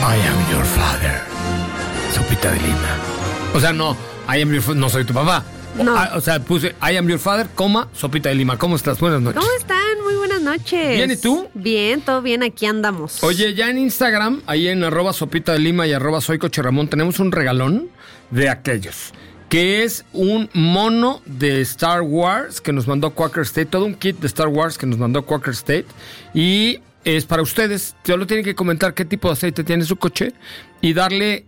I am your father. Sopita de Lima. O sea, no, no soy tu papá. No. O sea, puse I am your father, Sopita de Lima. ¿Cómo estás? Buenas noches. ¿Cómo están? Muy buenas noches. Bien, ¿y tú? Bien, todo bien, aquí andamos. Oye, ya en Instagram, ahí en @Sopita de Lima y @SoyCocheRamón, tenemos un regalón de aquellos. Que es un mono de Star Wars que nos mandó Quaker State. Todo un kit de Star Wars que nos mandó Quaker State. Y es para ustedes. Solo tienen que comentar qué tipo de aceite tiene su coche y darle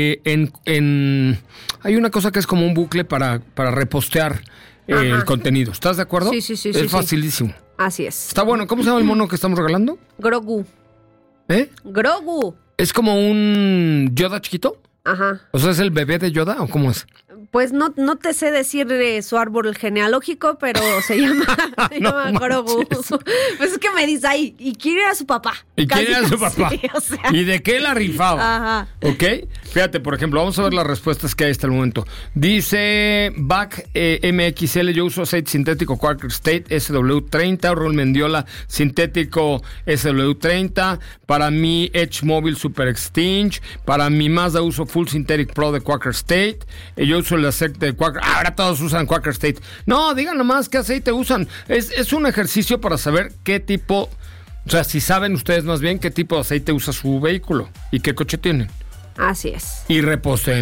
hay una cosa que es como un bucle para repostear el contenido. ¿Estás de acuerdo? Sí. Es facilísimo. Así es. Está bueno. ¿Cómo se llama el mono que estamos regalando? Grogu. ¿Eh? Grogu. ¿Es como un Yoda chiquito? Ajá. O sea, ¿es el bebé de Yoda o cómo es? Pues no te sé decir su árbol genealógico, pero se llama Grogu. Pues es que me dice ahí, y quiere ir a su papá. ¿Y quiere ir a su papá? Sí, o sea. ¿Y de qué la rifaba? Ajá. ¿Ok? Fíjate, por ejemplo, vamos a ver las respuestas que hay hasta el momento. Dice Back MXL, yo uso aceite sintético Quaker State SW30, Raúl Mendiola, sintético SW30, para mí Edge Mobile Super Extinge, para mi Mazda uso Full Synthetic Pro de Quaker State, yo uso el aceite de Quaker, ahora todos usan Quaker State. No, digan nomás qué aceite usan. Es un ejercicio para saber qué tipo, o sea, si saben ustedes más bien qué tipo de aceite usa su vehículo y qué coche tienen. Así es. Y reposteen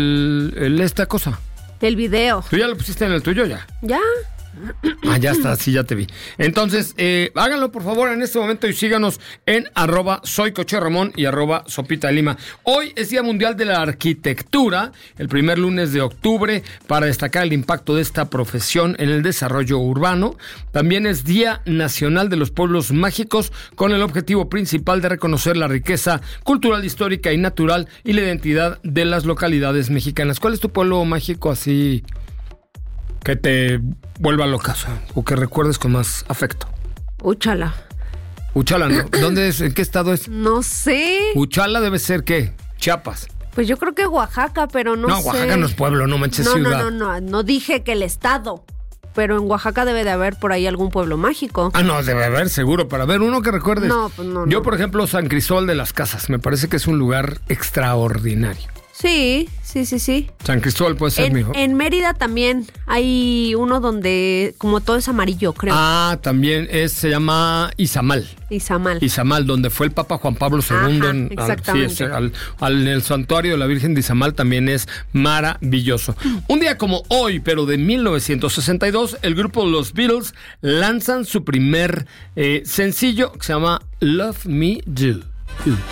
esta cosa. El video. ¿Tú ya lo pusiste en el tuyo ya? Ya. Ah, ya está, sí, ya te vi. Entonces, háganlo por favor en este momento y síganos en @SoyCocheRamón y @Sopita de Lima. Hoy es Día Mundial de la Arquitectura, el primer lunes de octubre, para destacar el impacto de esta profesión en el desarrollo urbano. También es Día Nacional de los Pueblos Mágicos, con el objetivo principal de reconocer la riqueza cultural, histórica y natural y la identidad de las localidades mexicanas. ¿Cuál es tu pueblo mágico así que te vuelva loca o que recuerdes con más afecto? Úchala. Uchala, ¿no? ¿Dónde es? ¿En qué estado es? No sé. Uchala debe ser, ¿qué? Chiapas. Pues yo creo que Oaxaca, pero no sé. No, Oaxaca no es pueblo, no manches, ciudad. No dije que el estado. Pero en Oaxaca debe de haber por ahí algún pueblo mágico. Ah, no, debe haber, seguro. Para ver uno que recuerdes. No, pues no. Yo, por ejemplo, San Cristóbal de las Casas. Me parece que es un lugar extraordinario. Sí. San Cristóbal puede ser mejor. En Mérida también hay uno donde como todo es amarillo, creo. Ah, también se llama Izamal, donde fue el Papa Juan Pablo II. Ajá, exactamente. En el santuario de la Virgen de Izamal también es maravilloso. Un día como hoy, pero de 1962, el grupo Los Beatles lanzan su primer sencillo que se llama Love Me Do.